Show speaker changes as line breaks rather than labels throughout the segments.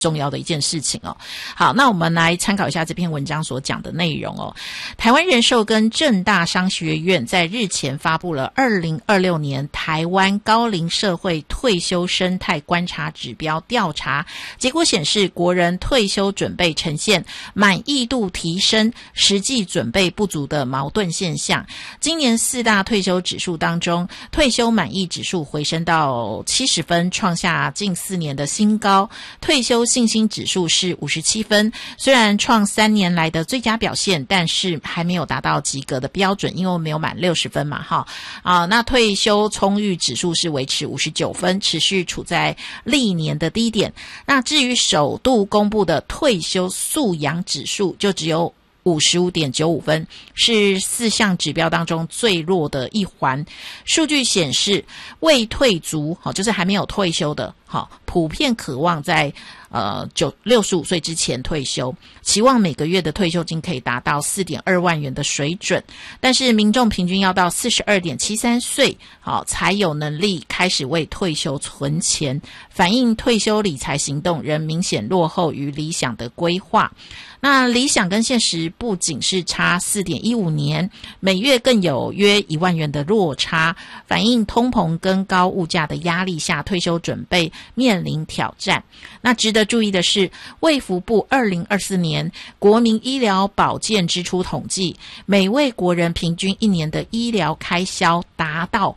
重要的一件事情哦。好，那我们来参考一下这篇文章所讲的内容哦。台湾人寿跟政大商学院在日前发布了2026年台湾高龄社会退休生态观察指标调查，结果显示国人退休准备呈现满意度提升、实际准备不足的矛盾现象。今年4大退休指数当中，退休满意指数回升到70分，创下近4年的新高。退休信心指数是57分，虽然创3年来的最佳表现，但是还没有达到及格的标准，因为没有满60分嘛，那退休充裕指数是维持59分，持续处在历年的低点。那至于首度公布的退休素养指数，就只有55.95分，是4项指标当中最弱的一环。数据显示，未退族，就是还没有退休的，普遍渴望在65岁之前退休，期望每个月的退休金可以达到4.2万元的水准。但是民众平均要到42.73岁，才有能力开始为退休存钱，反映退休理财行动仍明显落后于理想的规划。那理想跟现实不仅是差 4.15 年，每月更有约1万元的落差，反映通膨跟高物价的压力下，退休准备面临挑战。那值得注意的是，卫福部2024年国民医疗保健支出统计，每位国人平均1年的医疗开销达到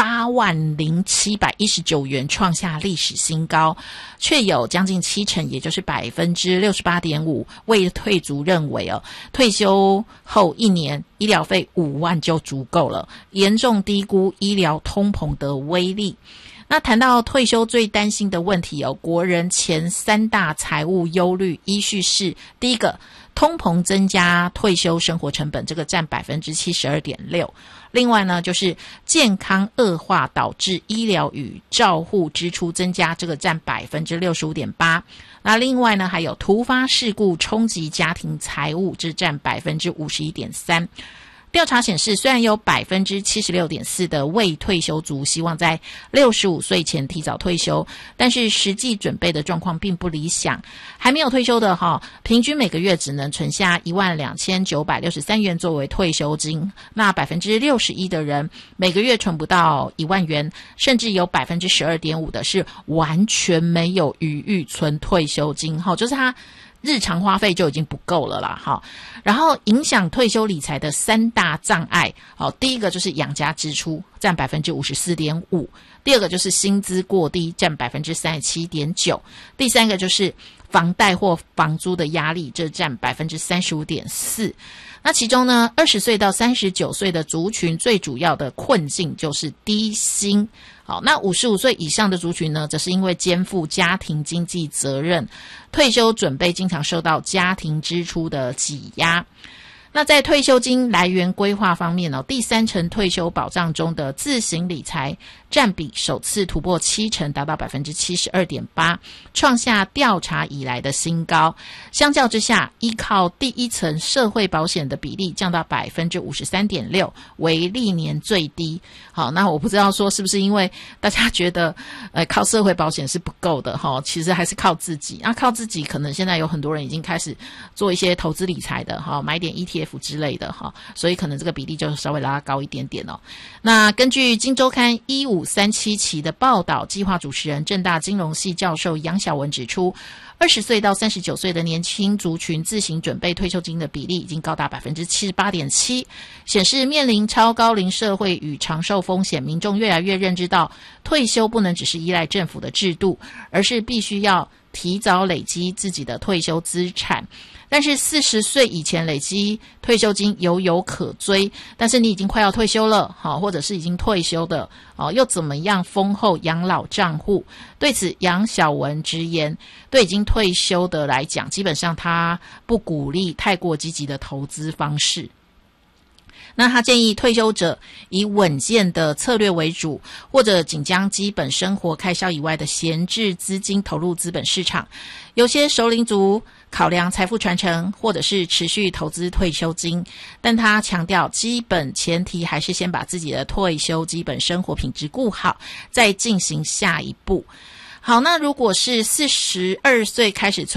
80719元，创下历史新高，却有将近70%，也就是 68.5% 未退族认为退休后1年医疗费5万就足够了，严重低估医疗通膨的威力。那谈到退休最担心的问题国人前3大财务忧虑依序是：第一个，通膨增加退休生活成本，这个占 72.6%。另外呢，就是健康恶化导致医疗与照护支出增加，这个占 65.8%。那另外呢，还有突发事故冲击家庭财务，这占 51.3%。调查显示，虽然有 76.4% 的未退休族希望在65岁前提早退休，但是实际准备的状况并不理想。还没有退休的平均每个月只能存下12963元作为退休金。那 61% 的人每个月存不到1万元，甚至有 12.5% 的是完全没有余裕存退休金，就是他日常花费就已经不够了啦。然后影响退休理财的3大障碍，第一个就是养家支出，占 54.5%， 第二个就是薪资过低，占 37.9%， 第三个就是房贷或房租的压力，这占 35.4%。那其中呢，20岁到39岁的族群最主要的困境就是低薪。好，那55岁以上的族群呢，则是因为肩负家庭经济责任，退休准备经常受到家庭支出的挤压。那在退休金来源规划方面第3层退休保障中的自行理财占比首次突破70%，达到 72.8%， 创下调查以来的新高。相较之下，依靠第1层社会保险的比例降到 53.6%， 为历年最低。好，那我不知道说是不是因为大家觉得靠社会保险是不够的其实还是靠自己。靠自己可能现在有很多人已经开始做一些投资理财的买点 ETF之类的所以可能这个比例就稍微拉高一点点那根据今周刊1537期的报道，计划主持人政大金融系教授杨晓文指出，20岁到39岁的年轻族群自行准备退休金的比例已经高达 78.7%， 显示面临超高龄社会与长寿风险，民众越来越认知到退休不能只是依赖政府的制度，而是必须要提早累积自己的退休资产。但是40岁以前累积退休金有可追，但是你已经快要退休了或者是已经退休的又怎么样丰厚养老账户？对此杨晓文直言，对已经退休的来讲，基本上他不鼓励太过积极的投资方式。那他建议退休者以稳健的策略为主，或者仅将基本生活开销以外的闲置资金投入资本市场。有些熟龄族考量财富传承，或者是持续投资退休金，但他强调基本前提还是先把自己的退休基本生活品质顾好，再进行下一步。 好，那如果是42岁开始存